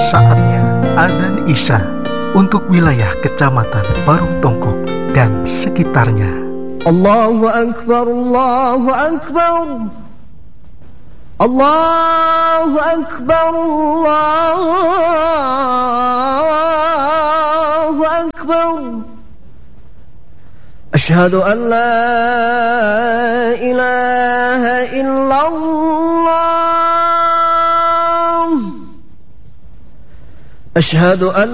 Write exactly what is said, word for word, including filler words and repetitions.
Saatnya adzan Isya untuk wilayah Kecamatan Parung Tongkok dan sekitarnya. Allahu Akbar, Allahu Akbar, Allahu Akbar, Allahu Akbar. Asyhadu an la ilaha illallah. Asyhadu an